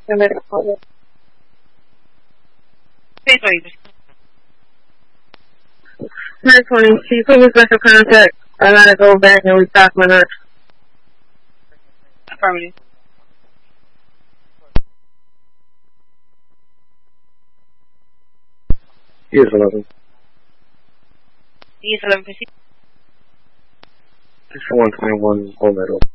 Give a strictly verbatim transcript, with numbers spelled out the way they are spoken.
Please wait. nine twenty, can you put me special contact? I gotta go back and restock my nuts. Affirmative. Yes, eleven. Yes, eleven fifty. one twenty-one, hold that up.